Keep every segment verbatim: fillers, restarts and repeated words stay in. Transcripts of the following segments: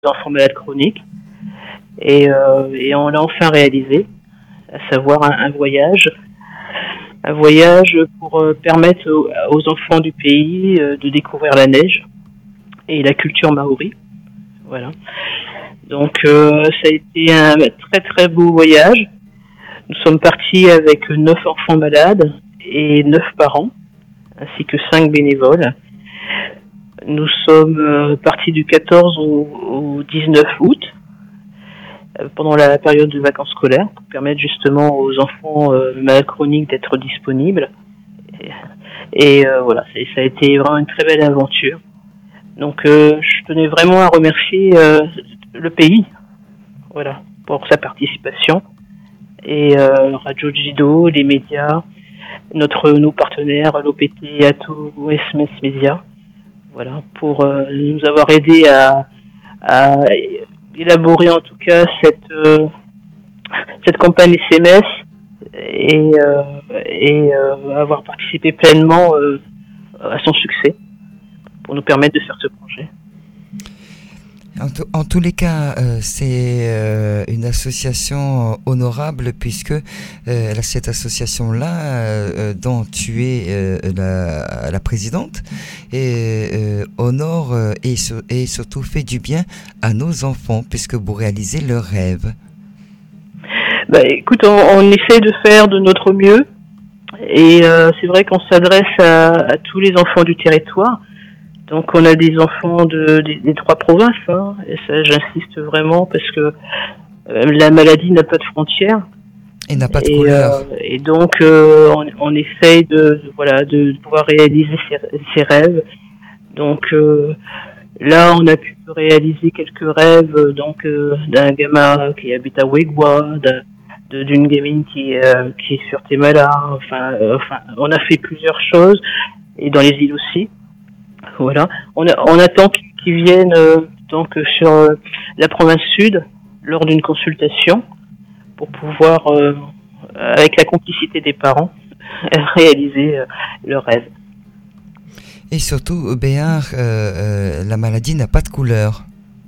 enfants malades chroniques. Et, euh, et on l'a enfin réalisé, à savoir un, un voyage, un voyage pour euh, permettre aux, aux enfants du pays euh, de découvrir la neige et la culture maori. Voilà. Donc euh, ça a été un très très beau voyage. Nous sommes partis avec neuf enfants malades et neuf parents, ainsi que cinq bénévoles. Nous sommes euh, partis du quatorze au, au dix-neuf août, euh, pendant la période de vacances scolaires, pour permettre justement aux enfants euh, malades chroniques d'être disponibles. Et, et euh, voilà, ça a été vraiment une très belle aventure. Donc euh, je tenais vraiment à remercier euh, le pays, voilà, pour sa participation. Et euh, Radio Jido, les médias, notre, nos partenaires, l'O P T, Ato, S M S Media, voilà, pour euh, nous avoir aidés à, à élaborer en tout cas cette, euh, cette campagne S M S et, euh, et euh, avoir participé pleinement euh, à son succès pour nous permettre de faire ce projet. En, to- en tous les cas, euh, c'est euh, une association honorable puisque euh, cette association-là, euh, dont tu es euh, la, la présidente, et, euh, honore euh, et, sur- et surtout fait du bien à nos enfants puisque vous réalisez leurs rêves. Bah, écoute, on, on essaie de faire de notre mieux et euh, c'est vrai qu'on s'adresse à, à tous les enfants du territoire. Donc on a des enfants de, des, des trois provinces, hein, et ça j'insiste vraiment parce que euh, la maladie n'a pas de frontières. Et n'a pas de et, couleur. euh, et donc euh, on, on essaye de, de voilà de pouvoir réaliser ses, ses rêves. Donc euh, là on a pu réaliser quelques rêves donc euh, d'un gamin qui habite à Wegwa, d'un, de, d'une gamine qui euh, qui est sur Temala. Enfin euh, enfin on a fait plusieurs choses et dans les îles aussi. Voilà, on, a, on attend qu'ils viennent euh, donc sur euh, la province sud lors d'une consultation pour pouvoir, euh, avec la complicité des parents, réaliser euh, leur rêve. Et surtout, Béard, euh, euh, la maladie n'a pas de couleur.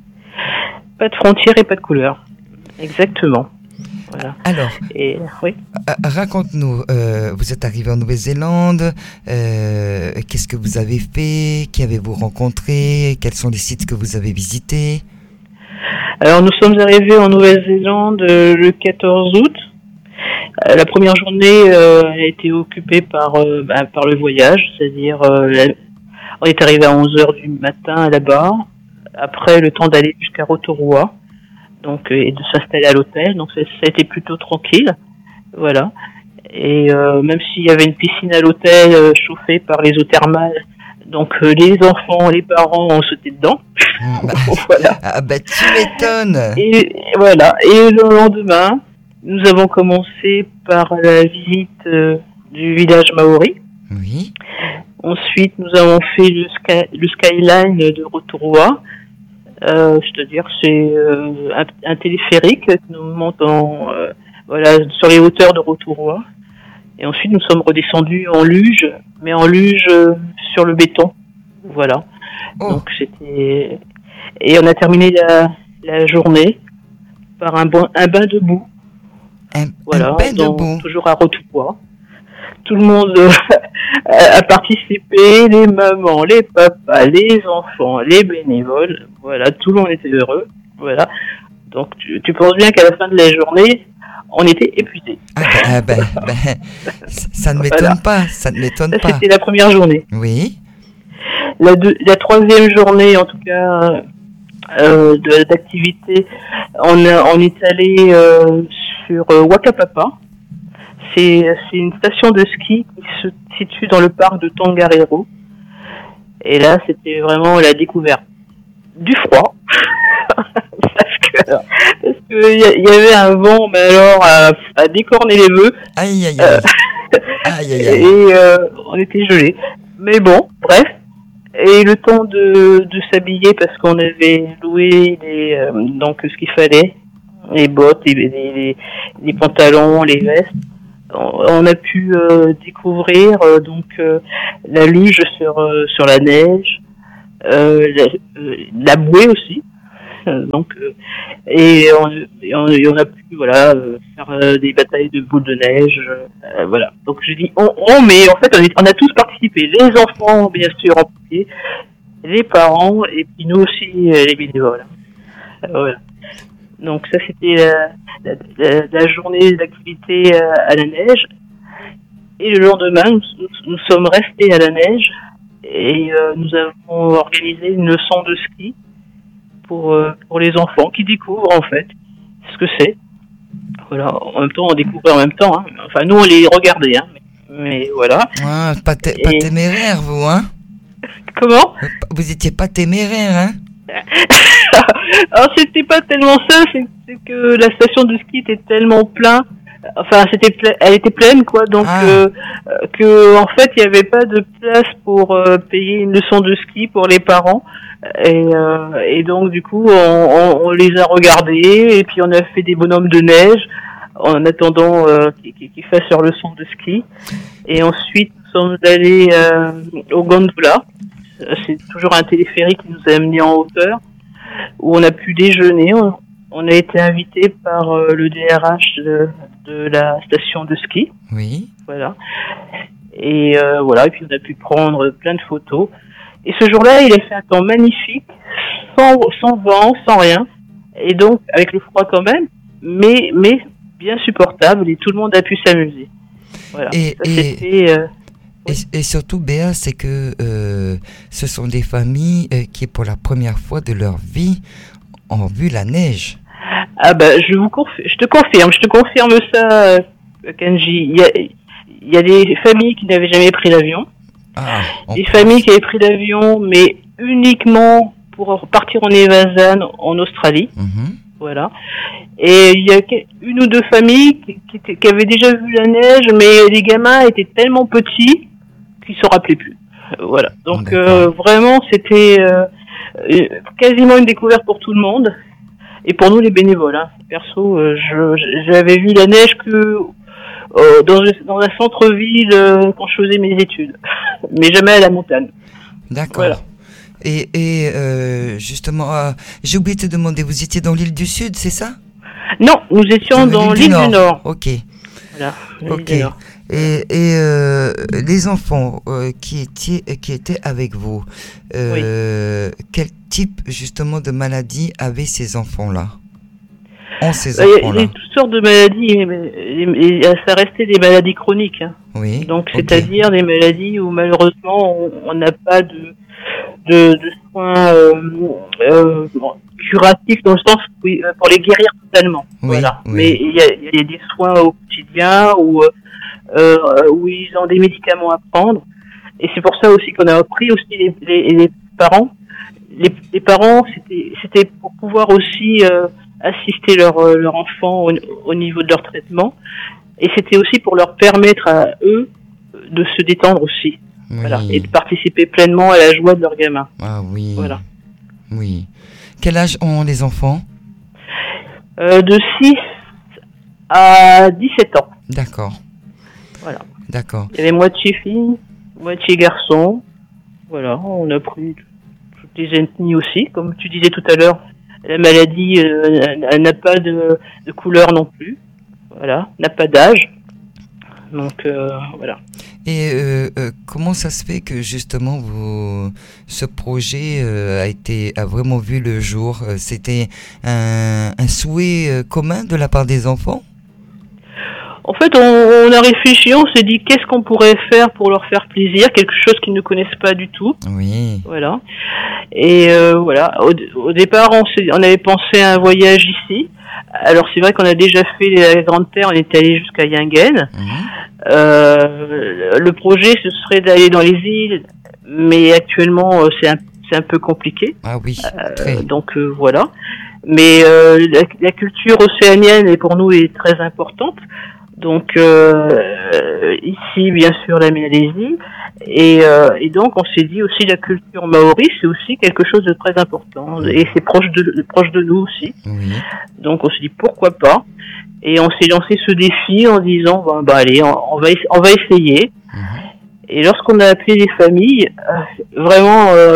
Pas de frontières et pas de couleurs. Exactement. Voilà. Alors, et, oui. raconte-nous, euh, vous êtes arrivé en Nouvelle-Zélande, euh, qu'est-ce que vous avez fait, qui avez-vous rencontré, quels sont les sites que vous avez visités? Alors nous sommes arrivés en Nouvelle-Zélande euh, le quatorze août. Euh, la première journée euh, a été occupée par, euh, bah, par le voyage, c'est-à-dire euh, la... on est arrivé à onze heures du matin là-bas, après le temps d'aller jusqu'à Rotorua. Donc et de s'installer à l'hôtel, donc ça, ça a été plutôt tranquille, voilà. Et euh, même s'il y avait une piscine à l'hôtel euh, chauffée par les eaux thermales, donc euh, les enfants, les parents ont sauté dedans. Mmh, bah, voilà. Ah bah tu m'étonnes. Et, et voilà. Et le lendemain, nous avons commencé par la visite euh, du village maori. Oui. Ensuite, nous avons fait le, sky, le skyline de Rotorua. Euh, c'est-à-dire c'est euh, un, un téléphérique qui nous monte en, euh, voilà, sur les hauteurs de Rotorua. Et ensuite nous sommes redescendus en luge, mais en luge euh, sur le béton. Voilà. Oh. Donc c'était et on a terminé la, la journée par un, bon, un bain de boue. Un, voilà, un bain dans, de boue. toujours à Rotorua. Tout le monde euh, a participé, les mamans, les papas, les enfants, les bénévoles, voilà, tout le monde était heureux, voilà. Donc tu, tu penses bien qu'à la fin de la journée, on était épuisés. Ah ben, ben, ben, ça ne m'étonne voilà. pas, ça ne m'étonne Ça, pas. c'était la première journée. Oui. La, deux, la troisième journée, en tout cas, euh, de, d'activité, on, a, on est allé euh, sur euh, Wakapapa. C'est, c'est une station de ski qui se situe dans le parc de Tongariro. Et là, c'était vraiment la découverte du froid. parce que, parce que y, y avait un vent, mais alors, à, à décorner les vœux. Aïe, aïe, aïe. Euh, aïe, aïe, aïe. Et euh, on était gelés. Mais bon, bref. Et le temps de, de s'habiller, parce qu'on avait loué les, euh, donc ce qu'il fallait, les bottes, les, les, les pantalons, les vestes. On a pu euh, découvrir euh, donc euh, la luge sur euh, sur la neige, euh, la, euh, la bouée aussi, Donc, euh, et, on, et, on, et on a pu voilà euh, faire euh, des batailles de boules de neige, euh, voilà. Donc je dis on, on mais en fait on, est, on a tous participé, les enfants bien sûr en premier, les parents et puis nous aussi euh, les bénévoles. Euh, voilà. Donc ça c'était la, la, la, la journée d'activité euh, à la neige. Et le lendemain nous, nous, nous sommes restés à la neige et euh, nous avons organisé une leçon de ski. Pour, euh, pour les enfants qui découvrent en fait ce que c'est. Voilà, en même temps on découvrait en même temps. Hein. Enfin nous on les regardait, hein. mais, mais voilà. Ah, pas, t- pas Et... téméraire vous, hein? Comment? Vous étiez pas téméraire, hein? Alors c'était pas tellement ça, c'est, c'est que la station de ski était tellement pleine. Enfin, c'était pla- elle était pleine, quoi. Donc, ah. euh, que en fait, il n'y avait pas de place pour euh, payer une leçon de ski pour les parents. Et, euh, et donc, du coup, on, on, on les a regardés et puis on a fait des bonhommes de neige en attendant euh, qu'ils, qu'ils fassent leur leçon de ski. Et ensuite, nous sommes allés euh, au Gondola. C'est toujours un téléphérique qui nous a amenés en hauteur, où on a pu déjeuner. On, on a été invité par euh, le D R H de, de la station de ski. Oui. Voilà. Et euh, voilà. Et puis on a pu prendre plein de photos. Et ce jour-là, il a fait un temps magnifique, sans, sans vent, sans rien. Et donc, avec le froid quand même, mais, mais bien supportable. Et tout le monde a pu s'amuser. Voilà. Et, Ça, et... c'était... Euh, Et, et surtout, Béa, c'est que euh, ce sont des familles euh, qui, pour la première fois de leur vie, ont vu la neige. Ah bah, je vous conf- je te confirme, je te confirme ça, Kenji. Il y a, il y a des familles qui n'avaient jamais pris l'avion. Ah, des familles qui avaient pris l'avion, mais uniquement pour partir en Evazan en Australie. Mm-hmm. Voilà. Et il y a une ou deux familles qui, qui, qui avaient déjà vu la neige, mais les gamins étaient tellement petits qu'ils se rappelaient plus. Voilà. Donc euh, vraiment, c'était euh, quasiment une découverte pour tout le monde et pour nous les bénévoles. Hein. Perso, euh, je, j'avais vu la neige que euh, dans, dans un centre-ville euh, quand je faisais mes études, mais jamais à la montagne. D'accord. Voilà. Et, et euh, justement, euh, j'ai oublié de te demander, vous étiez dans l'île du Sud, c'est ça? Non, nous étions dans, dans l'île, l'île du Nord. Ok. Voilà. Ok. Du Nord. Et, et euh, les enfants euh, qui étaient qui étaient avec vous, euh, oui. Quel type justement de maladie avaient ces enfants-là? Ont ces bah, enfants-là? Il y a toutes sortes de maladies, mais, et ça restait des maladies chroniques. Hein. Oui. Donc, c'est-à-dire okay. des maladies où malheureusement on n'a pas de de, de soins euh, euh, curatifs dans le sens où, pour les guérir totalement. Oui, voilà. Oui. Mais il y a, il y a des soins au quotidien où euh, où ils ont des médicaments à prendre. Et c'est pour ça aussi qu'on a appris aussi les, les, les parents. Les, les parents, c'était c'était pour pouvoir aussi euh, assister leur leur enfant au, au niveau de leur traitement. Et c'était aussi pour leur permettre à eux de se détendre aussi. Oui. Voilà, et de participer pleinement à la joie de leurs gamins. Ah oui. Voilà. Oui. Quel âge ont les enfants? euh, De six à dix-sept ans. D'accord. Voilà. D'accord. Il y avait moitié filles, moitié garçons. Voilà, on a pris toutes les ethnies aussi. Comme tu disais tout à l'heure, la maladie euh, elle n'a pas de, de couleur non plus. Voilà, n'a pas d'âge. Donc euh, voilà. Et euh, euh, comment ça se fait que justement vous, ce projet euh, a été a vraiment vu le jour? C'était un, un souhait euh, commun de la part des enfants? En fait, on, on a réfléchi, on s'est dit qu'est-ce qu'on pourrait faire pour leur faire plaisir, quelque chose qu'ils ne connaissent pas du tout. Oui. Voilà. Et euh, voilà. Au, au départ, on, s'est, on avait pensé à un voyage ici. Alors c'est vrai qu'on a déjà fait la Grande Terre, on est allé jusqu'à Yingen. Mmh. Euh, le projet ce serait d'aller dans les îles, mais actuellement c'est un, c'est un peu compliqué. Ah oui. Euh, donc euh, voilà. Mais euh, la, la culture océanienne est pour nous est très importante. Donc euh, ici bien sûr la Malaisie et, euh, et donc on s'est dit aussi la culture maori c'est aussi quelque chose de très important et c'est proche de proche de nous aussi. Oui. Donc on s'est dit pourquoi pas et on s'est lancé ce défi en disant bah, bah allez on, on va on va essayer. Mmh. Et lorsqu'on a appelé les familles euh, vraiment euh,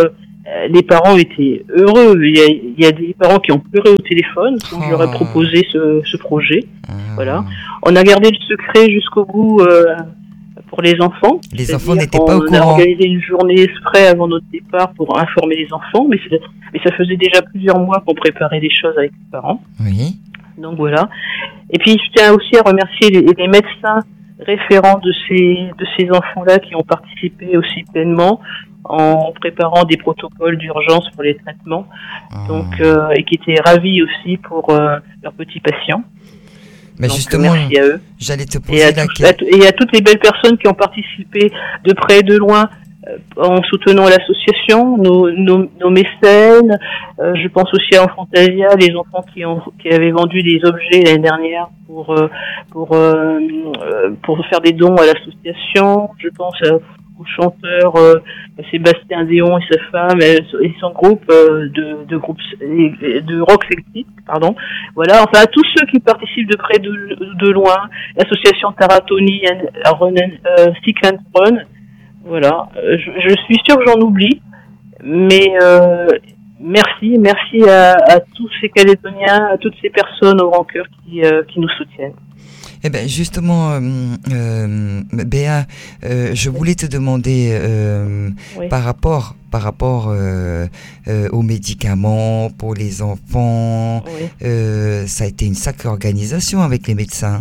euh, les parents étaient heureux. Il y, a, il y a des parents qui ont pleuré au téléphone quand oh. je leur ai proposé ce, ce projet. Ah. Voilà. On a gardé le secret jusqu'au bout euh, pour les enfants. Les enfants n'étaient pas au courant. On a organisé une journée exprès avant notre départ pour informer les enfants, mais, mais ça faisait déjà plusieurs mois qu'on préparait les choses avec les parents. Oui. Donc voilà. Et puis je tiens aussi à remercier les, les médecins référents de ces de ces enfants-là qui ont participé aussi pleinement en préparant des protocoles d'urgence pour les traitements. Oh. Donc euh, et qui étaient ravis aussi pour euh, leurs petits patients. Mais donc, justement, merci à eux. J'allais te poser et à la question. Et à toutes les belles personnes qui ont participé de près et de loin euh, en soutenant l'association, nos, nos, nos mécènes. Euh, je pense aussi à Enfantasia, les enfants qui ont qui avaient vendu des objets l'année dernière pour euh, pour euh, pour faire des dons à l'association. Je pense à au chanteur euh, Sébastien Déon et sa femme et, et son groupe euh, de, de groupe de rock celtique, pardon. Voilà, enfin à tous ceux qui participent de près de, de loin, l'association Taratoni, Run, euh, Stick and Run. Voilà, je, je suis sûre que j'en oublie, mais euh, merci, merci à, à tous ces Calédoniens, à toutes ces personnes au grand cœur qui, euh, qui nous soutiennent. Eh ben justement, euh, euh, Béa, euh, je voulais te demander euh, oui. par rapport, par rapport euh, euh, aux médicaments pour les enfants. Oui. Euh, ça a été une sacrée organisation avec les médecins.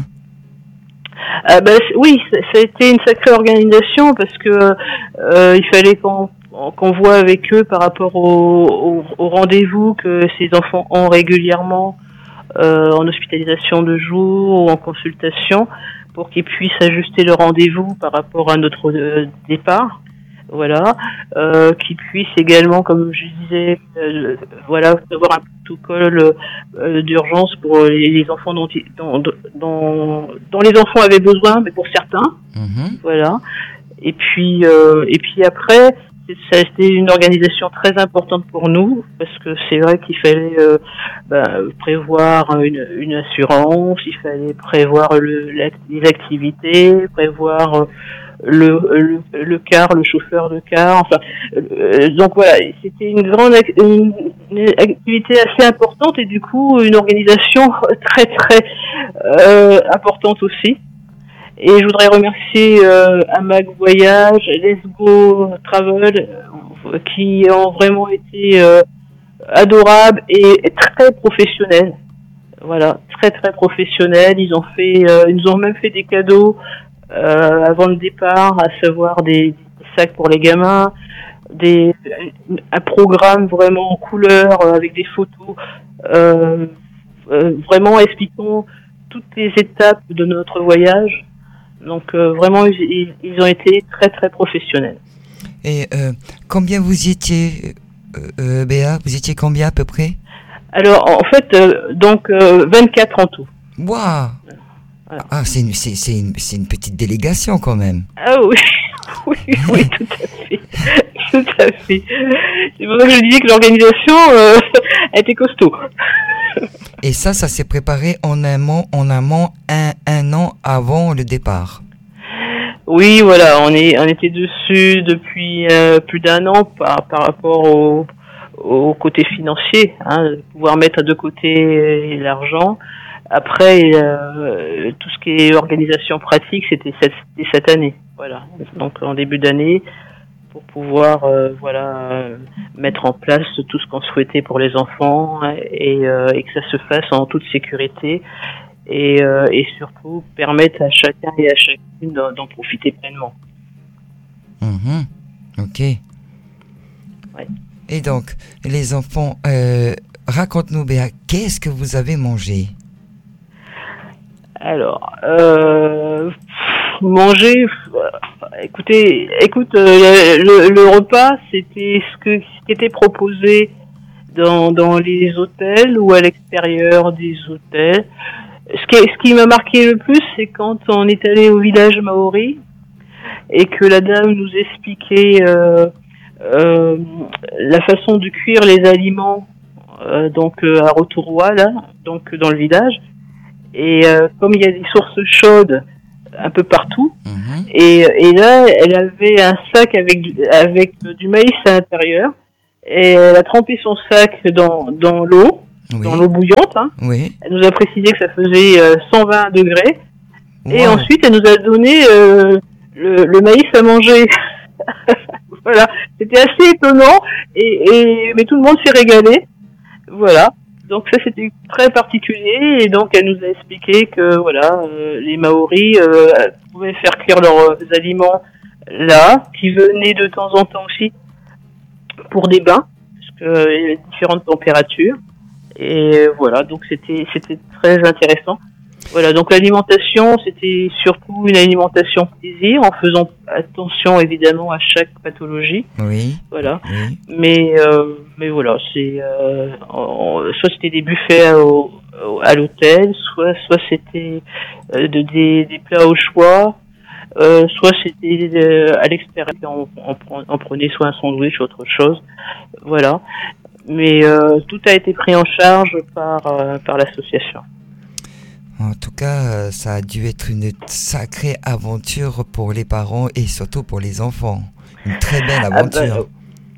Ah ben, oui, ça, ça a été une sacrée organisation parce que euh, il fallait qu'on qu'on voit avec eux par rapport au, au, au rendez-vous que ces enfants ont régulièrement. Euh, en hospitalisation de jour ou en consultation pour qu'ils puissent ajuster le rendez-vous par rapport à notre euh, départ, voilà, euh, qu'ils puissent également, comme je disais, euh, voilà, avoir un protocole euh, d'urgence pour les, les enfants dont, dont, dont, dont les enfants avaient besoin, mais pour certains, mmh. voilà. Et puis, euh, et puis après. Ça a été une organisation très importante pour nous parce que c'est vrai qu'il fallait euh, bah, prévoir une, une assurance, il fallait prévoir le, la, les activités, prévoir le, le, le car, le chauffeur de car. Enfin, euh, donc voilà, c'était une grande une, une activité assez importante et du coup une organisation très très euh, importante aussi. Et je voudrais remercier euh, Amag Voyage, Let's Go Travel, euh, qui ont vraiment été euh, adorables et, et très professionnels. Voilà, très très professionnels. Ils ont fait, euh, ils nous ont même fait des cadeaux euh, avant le départ, à savoir des, des sacs pour les gamins, des, un programme vraiment en couleur euh, avec des photos, euh, euh, vraiment expliquant toutes les étapes de notre voyage. Donc euh, vraiment, ils, ils ont été très très professionnels. Et euh, combien vous y étiez, euh, euh, Béa? Vous étiez combien à peu près? Alors en fait, euh, donc euh, vingt-quatre en tout. Waouh! Voilà. Ah, c'est une, c'est, c'est, une, c'est une petite délégation quand même. Ah oui, oui, oui, tout à fait. Tout à fait. C'est pour ça que je disais que l'organisation euh, était costaud. Et ça, ça s'est préparé en amont, en amont un, un an avant le départ. Oui, voilà, on est, on était dessus depuis euh, plus d'un an par, par rapport au, au côté financier, hein, de pouvoir mettre de côté l'argent. Après, euh, tout ce qui est organisation pratique, c'était cette, c'était cette année, voilà. Donc en début d'année, pour pouvoir euh, voilà euh, mettre en place tout ce qu'on souhaitait pour les enfants et, euh, et que ça se fasse en toute sécurité et, euh, et surtout permettre à chacun et à chacune d'en, d'en profiter pleinement. Mmh, ok. Ouais. Et donc, les enfants, euh, raconte-nous Béa, qu'est-ce que vous avez mangé? Alors, euh, manger, écoutez, écoute, euh, le, le repas, c'était ce, que, ce qui était proposé dans, dans les hôtels ou à l'extérieur des hôtels. Ce qui, ce qui m'a marqué le plus, c'est quand on est allé au village maori et que la dame nous expliquait euh, euh, la façon de cuire les aliments, euh, donc euh, à Rotorua, là, donc dans le village. Et euh, comme il y a des sources chaudes un peu partout, mmh. et, et là, elle avait un sac avec du, avec du maïs à l'intérieur, et elle a trempé son sac dans, dans l'eau, oui. dans l'eau bouillante. Hein. Oui. Elle nous a précisé que ça faisait euh, cent vingt degrés. Wow. Et ensuite, elle nous a donné euh, le, le maïs à manger. Voilà, c'était assez étonnant, et, et mais tout le monde s'est régalé. Voilà, donc ça c'était très particulier, et donc elle nous a expliqué que voilà, euh, les Maoris euh, pouvaient faire cuire leurs aliments là, qui venaient de temps en temps aussi pour des bains, parce que il y avait différentes températures, et voilà, donc c'était c'était très intéressant. Voilà, donc l'alimentation, c'était surtout une alimentation plaisir, en faisant attention évidemment à chaque pathologie. Oui. Voilà. Oui. Mais euh, mais voilà, c'est euh, en, soit c'était des buffets au, au, à l'hôtel, soit soit c'était euh, de, des des plats au choix, euh, soit c'était euh, à l'extérieur, on, on, on prenait soit un sandwich, autre chose. Voilà. Mais euh, tout a été pris en charge par euh, par l'association. En tout cas, ça a dû être une sacrée aventure pour les parents et surtout pour les enfants. Une très belle aventure.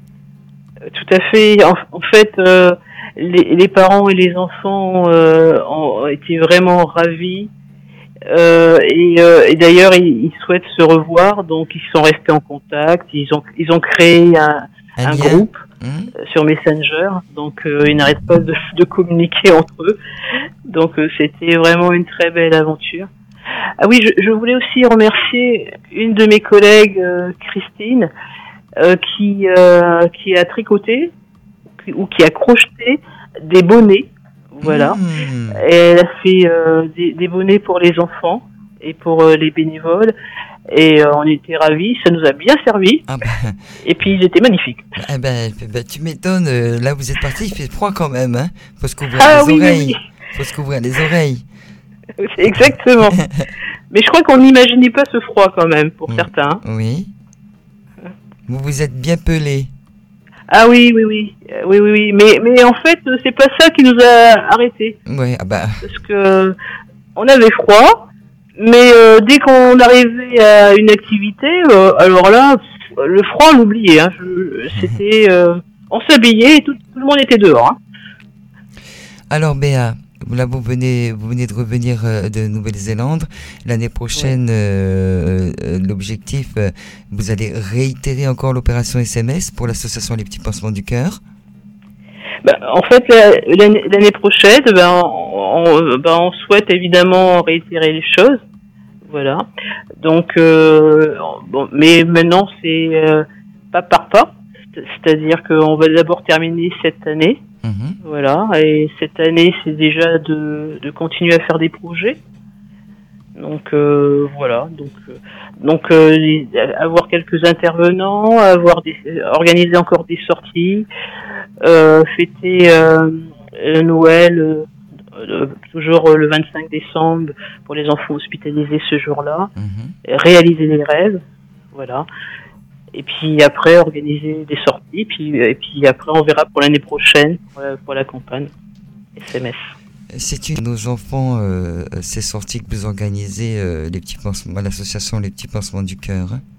Ah bah, tout à fait. En, en fait, euh, les, les parents et les enfants euh, ont été vraiment ravis. Euh, et, euh, et d'ailleurs, ils, ils souhaitent se revoir, donc ils sont restés en contact. Ils ont, ils ont créé un, un, un groupe mmh. sur Messenger, donc euh, ils n'arrêtent pas de, de communiquer entre eux. Donc euh, c'était vraiment une très belle aventure. Ah oui, je, je voulais aussi remercier une de mes collègues, euh, Christine, euh, qui euh, qui a tricoté qui, ou qui a crocheté des bonnets. Voilà. Mmh. Et elle a fait euh, des, des bonnets pour les enfants et pour euh, les bénévoles. Et euh, on était ravis, ça nous a bien servi. Ah ben... Et puis ils étaient magnifiques. Eh ben, ben tu m'étonnes, là vous êtes partis, il fait froid quand même, hein. Faut se couvrir ah, les oui, oreilles. Oui, oui. Faut se couvrir les oreilles. Exactement. Mais je crois qu'on n'imaginait pas ce froid quand même, pour oui. certains. Oui. Vous vous êtes bien pelés. Ah oui, oui, oui, oui, oui, oui. Mais, mais en fait, c'est pas ça qui nous a arrêtés. Oui, ah bah. Parce que on avait froid, mais euh, dès qu'on arrivait à une activité, euh, alors là, le froid, on l'oubliait. Hein. Je, c'était, euh, on s'habillait et tout, tout le monde était dehors. Hein. Alors Béa, là vous venez, vous venez de revenir de Nouvelle-Zélande. L'année prochaine, oui. euh, euh, l'objectif, euh, vous allez réitérer encore l'opération S M S pour l'association Les Petits Pansements du Cœur. Ben, en fait, l'année, l'année prochaine, ben, on, ben, on souhaite évidemment réitérer les choses. Voilà. Donc, euh, bon, mais maintenant c'est euh, pas par pas. C'est-à-dire qu'on va d'abord terminer cette année. Mmh. Voilà, et cette année, c'est déjà de, de continuer à faire des projets. Donc euh, voilà, donc euh, donc euh, avoir quelques intervenants, avoir des, organiser encore des sorties, euh, fêter euh, Noël euh, euh, toujours le vingt-cinq décembre pour les enfants hospitalisés ce jour-là, mmh. réaliser des rêves, voilà. Et puis après, organiser des sorties. Puis, et puis après, on verra pour l'année prochaine, pour la, pour la campagne S M S. C'est une nos enfants, euh, ces sorties que vous organisez, euh, les petits pansements, l'association Les Petits Pansements du Cœur. Hein.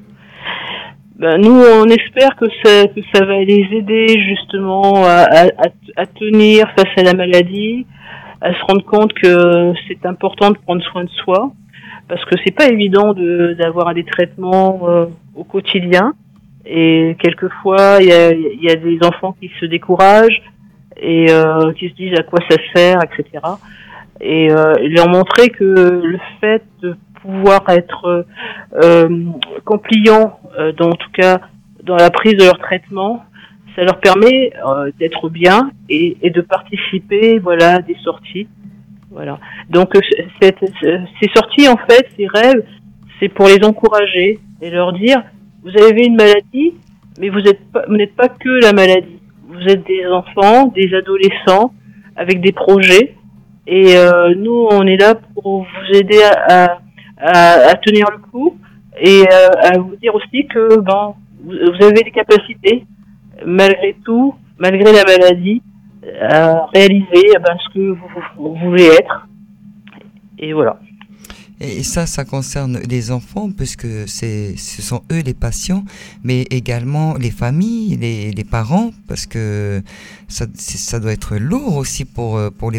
Ben, nous, on espère que ça, que ça va les aider justement à, à, à tenir face à la maladie, à se rendre compte que c'est important de prendre soin de soi. Parce que c'est pas évident de, d'avoir des traitements euh, au quotidien, et quelquefois il y a, y a des enfants qui se découragent et euh, qui se disent à quoi ça sert, et cetera. Et euh, leur montrer que le fait de pouvoir être euh, compliant, euh, dans en tout cas dans la prise de leur traitement, ça leur permet euh, d'être bien et, et de participer, voilà, à des sorties. Voilà. Donc cette, ces sorties, en fait, ces rêves, c'est pour les encourager et leur dire, vous avez une maladie, mais vous êtes pas, vous n'êtes pas que la maladie. Vous êtes des enfants, des adolescents avec des projets, et euh, nous, on est là pour vous aider à, à, à tenir le coup et à, à vous dire aussi que ben vous avez des capacités malgré tout, malgré la maladie, à réaliser ben, ce que vous, vous voulez être. Et voilà. Et ça, ça concerne les enfants, puisque c'est, ce sont eux les patients, mais également les familles, les, les parents, parce que ça, ça doit être lourd aussi pour, pour les